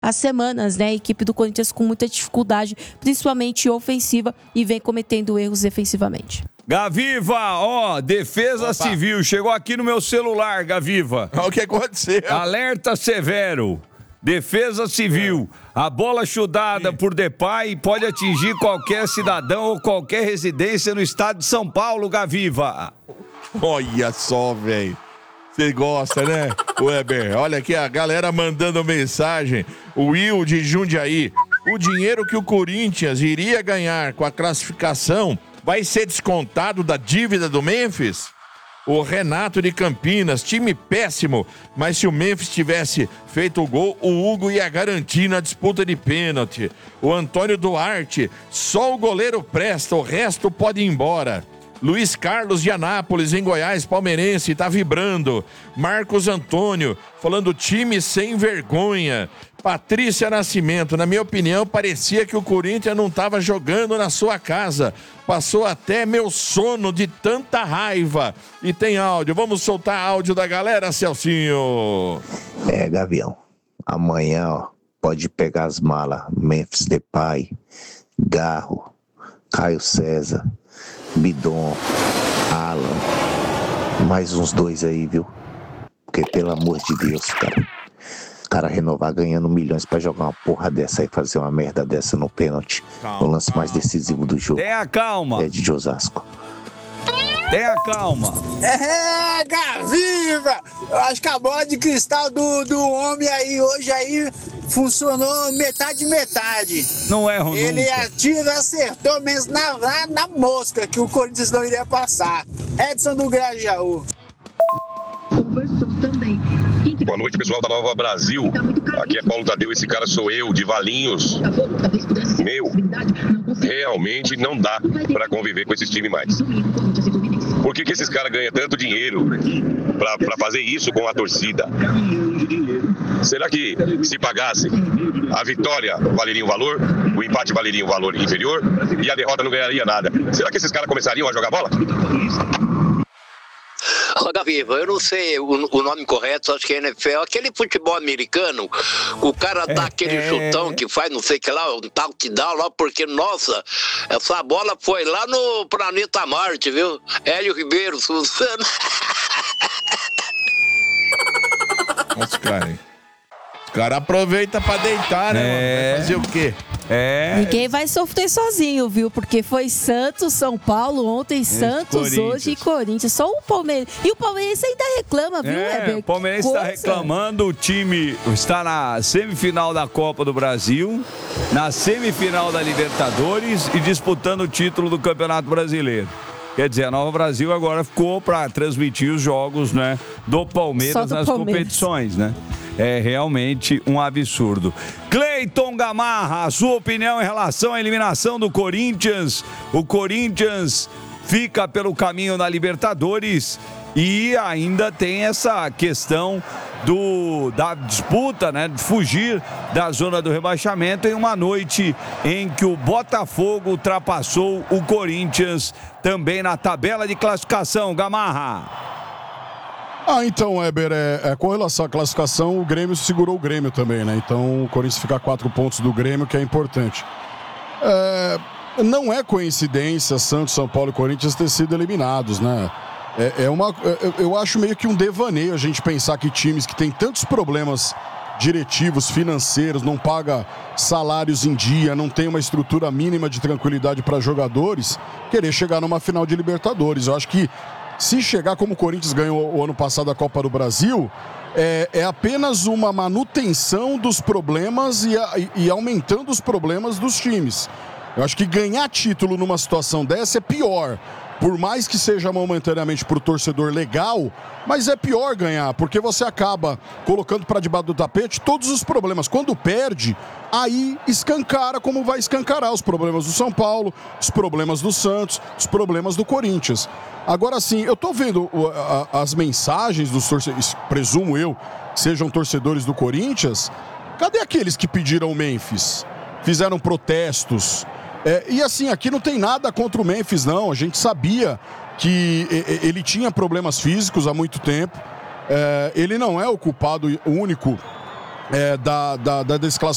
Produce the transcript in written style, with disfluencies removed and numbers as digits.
há semanas, né? A equipe do Corinthians com muita dificuldade, principalmente ofensiva, e vem cometendo erros defensivamente. Gaviva, Defesa Civil, chegou aqui no meu celular, Gaviva. O que aconteceu? Alerta severo. Defesa Civil, a bola chutada por Depay pode atingir qualquer cidadão ou qualquer residência no estado de São Paulo, Gaviva. Olha só, velho. Você gosta, né, Weber? Olha aqui a galera mandando mensagem. O Will de Jundiaí. O dinheiro que o Corinthians iria ganhar com a classificação vai ser descontado da dívida do Memphis? O Renato de Campinas, time péssimo, mas se o Memphis tivesse feito o gol, o Hugo ia garantir na disputa de pênalti. O Antônio Duarte, só o goleiro presta, o resto pode ir embora. Luiz Carlos de Anápolis, em Goiás, palmeirense, tá vibrando. Marcos Antônio, falando time sem vergonha. Patrícia Nascimento, na minha opinião, parecia que o Corinthians não estava jogando na sua casa. Passou até meu sono de tanta raiva. E tem áudio, vamos soltar áudio da galera, Celcinho. Gavião, amanhã, pode pegar as malas. Memphis Depay, Garro, Caio César, Bidon, Alan, mais uns 2 aí, viu? Porque, pelo amor de Deus, cara renovar ganhando milhões pra jogar uma porra dessa aí, fazer uma merda dessa no pênalti, no lance mais decisivo do jogo. Tenha calma. É de Osasco. Tenha calma. Gaviva! Eu acho que a bola de cristal do homem aí, hoje aí, funcionou metade. Não erro Ele nunca. atira, acertou mesmo na mosca, que o Corinthians não iria passar. Edson do Grajaú. Boa noite, pessoal da Nova Brasil. Aqui é Paulo Tadeu, esse cara sou eu, de Valinhos. Realmente não dá pra conviver com esses times mais. Por que esses caras ganham tanto dinheiro pra fazer isso com a torcida? Será que se pagasse a vitória valeria um valor, o empate valeria um valor inferior e a derrota não ganharia nada? Será que esses caras começariam a jogar bola? Gaviva, eu não sei o nome correto, acho que é NFL, aquele futebol americano, o cara dá aquele chutão que faz não sei o que lá, um touchdown lá, porque, nossa, essa bola foi lá no planeta Marte, viu? Hélio Ribeiro, Suzano. Nossa, cara. Os caras aproveitam pra deitar, né, mano? Vai fazer o quê? Ninguém vai sofrer sozinho, viu? Porque foi Santos, São Paulo, ontem Santos, hoje e Corinthians. Só o Palmeiras. E o Palmeiras ainda reclama, viu, Weber? O Palmeiras está reclamando, o time está na semifinal da Copa do Brasil, na semifinal da Libertadores e disputando o título do Campeonato Brasileiro. Quer dizer, a Nova Brasil agora ficou para transmitir os jogos, né, do Palmeiras nas competições, né? É realmente um absurdo. Cleiton Gamarra, a sua opinião em relação à eliminação do Corinthians? O Corinthians fica pelo caminho na Libertadores e ainda tem essa questão da disputa, né, de fugir da zona do rebaixamento em uma noite em que o Botafogo ultrapassou o Corinthians também na tabela de classificação. Gamarra. Então, Weber, com relação à classificação, o Grêmio segurou o Grêmio também, né? Então, o Corinthians fica a 4 pontos do Grêmio, que é importante. Não é coincidência Santos, São Paulo e Corinthians ter sido eliminados, né? Eu acho meio que um devaneio a gente pensar que times que têm tantos problemas diretivos, financeiros, não paga salários em dia, não tem uma estrutura mínima de tranquilidade para jogadores, querer chegar numa final de Libertadores. Eu acho que se chegar como o Corinthians ganhou o ano passado a Copa do Brasil, é apenas uma manutenção dos problemas e aumentando os problemas dos times. Eu acho que ganhar título numa situação dessa é pior. Por mais que seja momentaneamente para o torcedor legal, mas é pior ganhar, porque você acaba colocando para debaixo do tapete todos os problemas. Quando perde, aí escancara como vai escancarar os problemas do São Paulo, os problemas do Santos, os problemas do Corinthians. Agora sim, eu tô vendo as mensagens dos torcedores, presumo eu, que sejam torcedores do Corinthians. Cadê aqueles que pediram o Memphis? Fizeram protestos? E assim, aqui não tem nada contra o Memphis, não. A gente sabia que ele tinha problemas físicos há muito tempo. Ele não é o culpado único da desclassificação